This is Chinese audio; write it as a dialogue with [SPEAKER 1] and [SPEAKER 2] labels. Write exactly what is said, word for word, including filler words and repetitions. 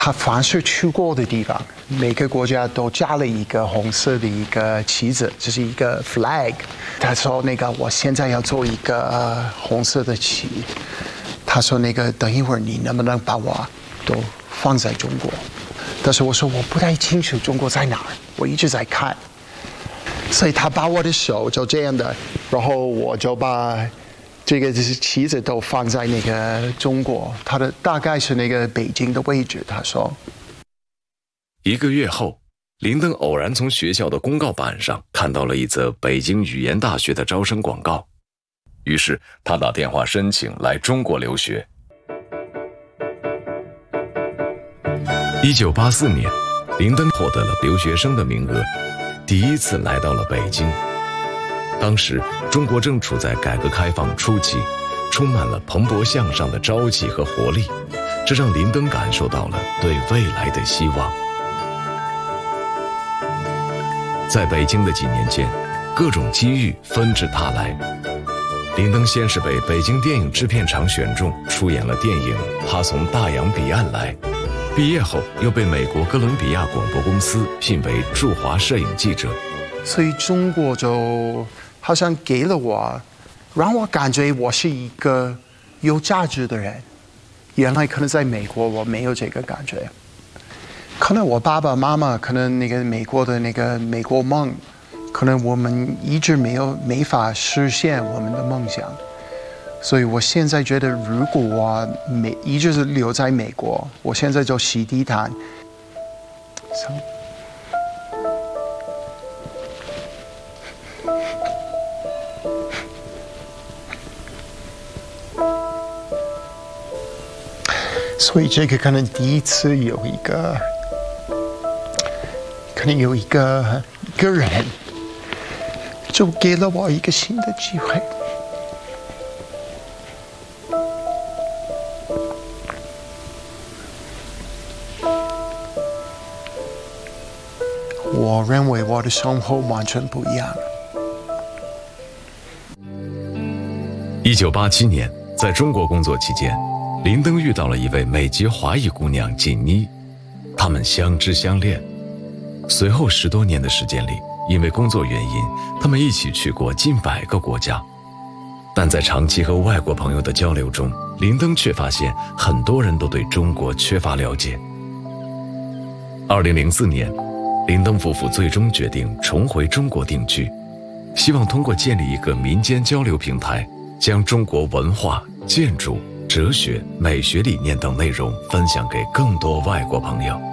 [SPEAKER 1] 他凡是去过的地方，每个国家都加了一个红色的一个旗子，这是一个 flag。他说：“那个，我现在要做一个、呃、红色的旗。”他说：“那个，等一会儿你能不能把我都放在中国？”但是我说我不太清楚中国在哪儿，我一直在看。所以他把我的手就这样的，然后我就把这个就是旗子都放在那个中国，它的大概是那个北京的位置。他说，
[SPEAKER 2] 一个月后，林登偶然从学校的公告板上看到了一则北京语言大学的招生广告，于是他打电话申请来中国留学。一九八四年，林登获得了留学生的名额，第一次来到了北京。当时中国正处在改革开放初期，充满了蓬勃向上的朝气和活力，这让林登感受到了对未来的希望。在北京的几年间，各种机遇纷至沓来。林登先是被北京电影制片厂选中，出演了电影《他从大洋彼岸来》，毕业后又被美国哥伦比亚广播公司聘为驻华摄影记者。
[SPEAKER 1] 所以中国就好像给了我，让我感觉我是一个有价值的人。原来可能在美国我没有这个感觉，可能我爸爸妈妈可能那个美国的那个美国梦，可能我们一直没有没法实现我们的梦想。所以我现在觉得，如果我美一直是留在美国，我现在就洗地毯。So, 所以这个可能第一次有一个，可能有一个一个人，就给了我一个新的机会。我认为我的生活完全不一样。
[SPEAKER 2] 一九八七年，在中国工作期间，林登遇到了一位美籍华裔姑娘锦妮，他们相知相恋。随后十多年的时间里，因为工作原因，他们一起去过近百个国家。但在长期和外国朋友的交流中，林登却发现很多人都对中国缺乏了解。二零零四年，林登夫妇最终决定重回中国定居，希望通过建立一个民间交流平台，将中国文化、建筑、哲学、美学理念等内容分享给更多外国朋友。